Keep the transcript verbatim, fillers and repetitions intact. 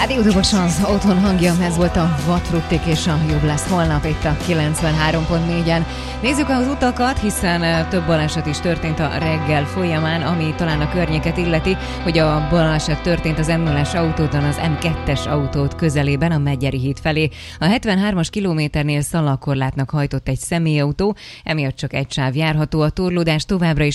Rádió Dobos az otthon hangja, ez volt a Vatruttik és a Jobb lesz holnap itt a kilencvenhárom pont négyen. Nézzük az utakat, hiszen több baleset is történt a reggel folyamán, ami talán a környéket illeti, hogy a baleset történt az em nullás autóton, az em kettes autót közelében, a Megyeri híd felé. A hetvenhármas kilométernél szalagkorlátnak hajtott egy személyautó, emiatt csak egy sáv járható, a torlódás továbbra is